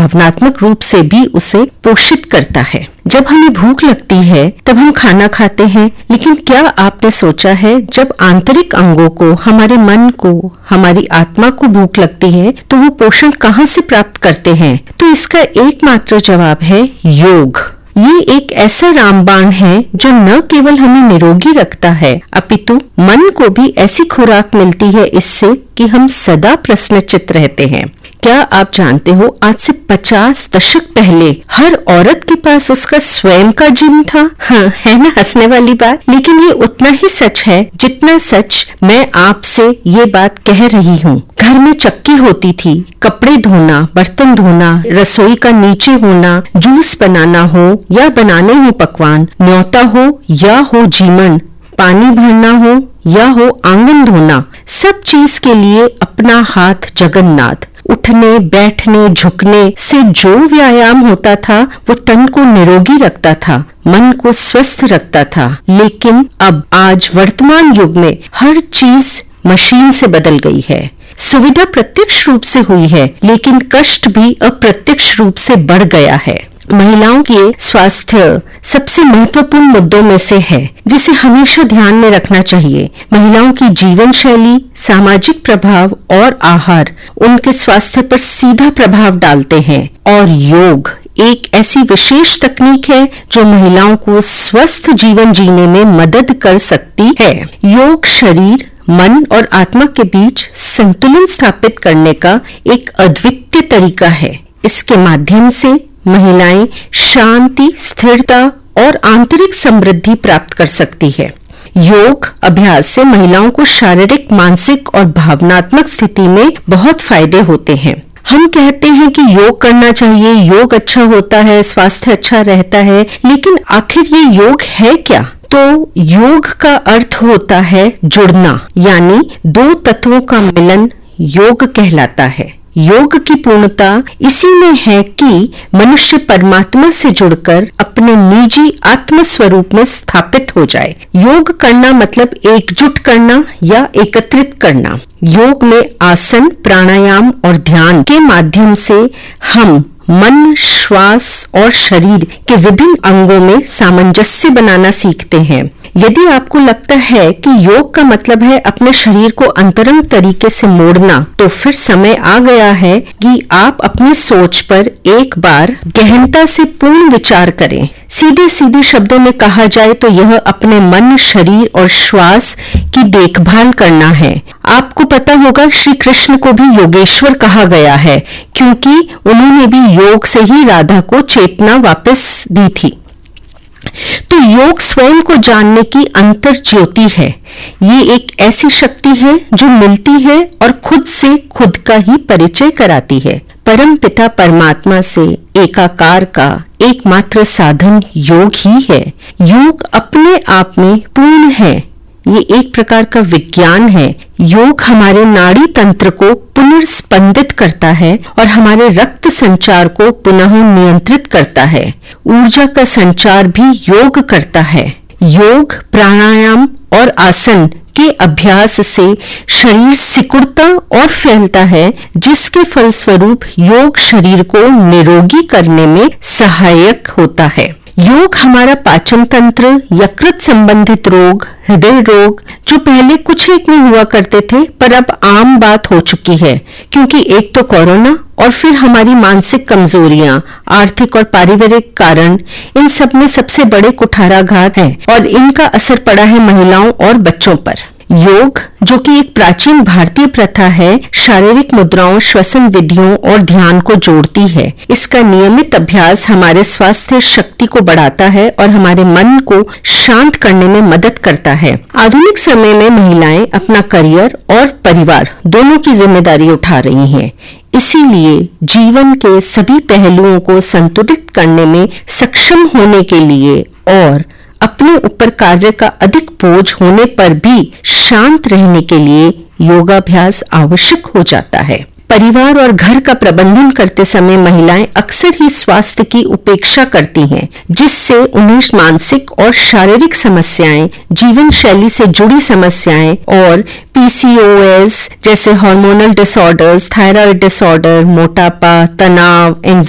भावनात्मक रूप से भी उसे पोषित करता है। जब हमें भूख लगती है तब हम खाना खाते हैं, लेकिन क्या आपने सोचा है जब आंतरिक अंगों को, हमारे मन को, हमारी आत्मा को भूख लगती है तो वो पोषण कहाँ से प्राप्त करते हैं? तो इसका एकमात्र जवाब है योग। ये एक ऐसा रामबाण है जो न केवल हमें निरोगी रखता है, अपितु मन को भी ऐसी खुराक मिलती है इससे कि हम सदा प्रसन्नचित्त रहते हैं। क्या आप जानते हो, आज से 50 दशक पहले हर औरत के पास उसका स्वयं का जिम था। हाँ, है ना हंसने वाली बात, लेकिन ये उतना ही सच है जितना सच मैं आपसे ये बात कह रही हूँ। घर में चक्की होती थी, कपड़े धोना, बर्तन धोना, रसोई का नीचे होना, जूस बनाना हो या बनाने हो पकवान, न्योता हो या हो जीवन, पानी भरना हो या हो आंगन धोना, सब चीज के लिए अपना हाथ जगन्नाथ। उठने, बैठने, झुकने से जो व्यायाम होता था वो तन को निरोगी रखता था, मन को स्वस्थ रखता था। लेकिन अब आज वर्तमान युग में हर चीज मशीन से बदल गई है। सुविधा प्रत्यक्ष रूप से हुई है, लेकिन कष्ट भी अप्रत्यक्ष रूप से बढ़ गया है। महिलाओं के स्वास्थ्य सबसे महत्वपूर्ण मुद्दों में से है जिसे हमेशा ध्यान में रखना चाहिए। महिलाओं की जीवन शैली, सामाजिक प्रभाव और आहार उनके स्वास्थ्य पर सीधा प्रभाव डालते हैं, और योग एक ऐसी विशेष तकनीक है जो महिलाओं को स्वस्थ जीवन जीने में मदद कर सकती है। योग शरीर, मन और आत्मा के बीच संतुलन स्थापित करने का एक अद्वितीय तरीका है। इसके माध्यम से महिलाएं शांति, स्थिरता और आंतरिक समृद्धि प्राप्त कर सकती है। योग अभ्यास से महिलाओं को शारीरिक, मानसिक और भावनात्मक स्थिति में बहुत फायदे होते हैं। हम कहते हैं कि योग करना चाहिए, योग अच्छा होता है, स्वास्थ्य अच्छा रहता है, लेकिन आखिर ये योग है क्या? तो योग का अर्थ होता है जुड़ना, यानी दो तत्वों का मिलन योग कहलाता है। योग की पूर्णता इसी में है कि मनुष्य परमात्मा से जुड़कर अपने निजी आत्म स्वरूप में स्थापित हो जाए। योग करना मतलब एकजुट करना या एकत्रित करना। योग में आसन, प्राणायाम और ध्यान के माध्यम से हम मन, श्वास और शरीर के विभिन्न अंगों में सामंजस्य बनाना सीखते हैं। यदि आपको लगता है कि योग का मतलब है अपने शरीर को अंतरंग तरीके से मोड़ना, तो फिर समय आ गया है कि आप अपनी सोच पर एक बार गहनता से पूर्ण विचार करें। सीधे सीधे शब्दों में कहा जाए तो यह अपने मन, शरीर और श्वास की देखभाल करना है। आपको पता होगा श्री कृष्ण को भी योगेश्वर कहा गया है, क्योंकि उन्होंने भी योग से ही राधा को चेतना वापस दी थी। तो योग स्वयं को जानने की अंतर ज्योति है। ये एक ऐसी शक्ति है जो मिलती है और खुद से खुद का ही परिचय कराती है। परम पिता परमात्मा से एकाकार का एकमात्र साधन योग ही है। योग अपने आप में पूर्ण है। ये एक प्रकार का विज्ञान है। योग हमारे नाड़ी तंत्र को पुनर्स्पंदित करता है और हमारे रक्त संचार को पुनः नियंत्रित करता है। ऊर्जा का संचार भी योग करता है। योग, प्राणायाम और आसन के अभ्यास से शरीर सिकुड़ता और फैलता है, जिसके फलस्वरूप योग शरीर को निरोगी करने में सहायक होता है। योग हमारा पाचन तंत्र, यकृत संबंधित रोग, हृदय रोग जो पहले कुछ एक में हुआ करते थे पर अब आम बात हो चुकी है, क्योंकि एक तो कोरोना और फिर हमारी मानसिक कमजोरियां, आर्थिक और पारिवारिक कारण, इन सब में सबसे बड़े कुठाराघात है और इनका असर पड़ा है महिलाओं और बच्चों पर। योग, जो कि एक प्राचीन भारतीय प्रथा है, शारीरिक मुद्राओं, श्वसन विधियों और ध्यान को जोड़ती है। इसका नियमित अभ्यास हमारे स्वास्थ्य शक्ति को बढ़ाता है और हमारे मन को शांत करने में मदद करता है। आधुनिक समय में महिलाएं अपना करियर और परिवार दोनों की जिम्मेदारी उठा रही हैं। इसीलिए जीवन के सभी पहलुओं को संतुलित करने में सक्षम होने के लिए और अपने ऊपर कार्य का अधिक बोझ होने पर भी शांत रहने के लिए योगाभ्यास आवश्यक हो जाता है। परिवार और घर का प्रबंधन करते समय महिलाएं अक्सर ही स्वास्थ्य की उपेक्षा करती हैं, जिससे उन्हें मानसिक और शारीरिक समस्याएं, जीवन शैली से जुड़ी समस्याएं और PCOS जैसे हार्मोनल डिसऑर्डर्स, थायराइड डिसऑर्डर, मोटापा, तनाव,